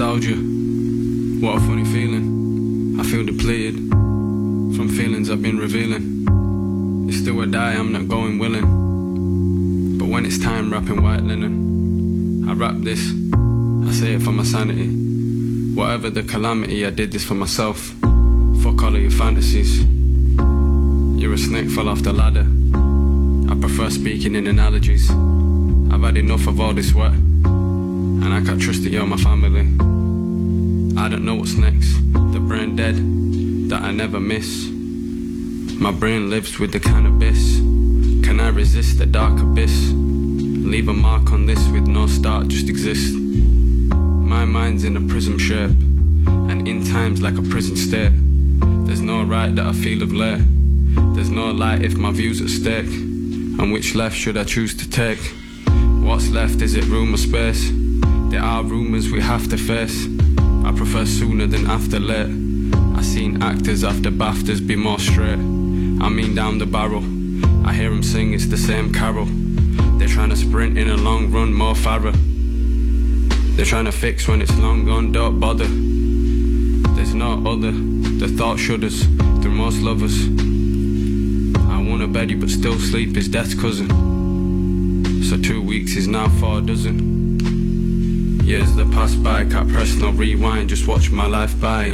nostalgia. What a funny feeling. I feel depleted from feelings I've been revealing. It's still a die, I'm not going willing. But when it's time wrapping white linen, I rap this, I say it for my sanity. Whatever the calamity, I did this for myself. Fuck all of your fantasies. You're a snake, fell off the ladder. I prefer speaking in analogies. I've had enough of all this work, and I can't trust that you're my family. I don't know what's next. The brain dead that I never miss. My brain lives with the cannabis. Can I resist the dark abyss? Leave a mark on this with no start, just exist. My mind's in a prism shape, and in times like a prison state. There's no right that I feel of late. There's no light if my view's at stake. And which left should I choose to take? What's left, is it room or space? There are rumours we have to face. I prefer sooner than after late. I seen actors after BAFTAs be more straight. I mean down the barrel, I hear them sing, it's the same carol. They're trying to sprint in a long run, more Farah. They're trying to fix when it's long gone, don't bother. There's no other, the thought shudders through most lovers. I wanna bed you but still sleep is death's cousin. So 2 weeks is now 4 dozen. Years that pass by, can't press no rewind, just watch my life by.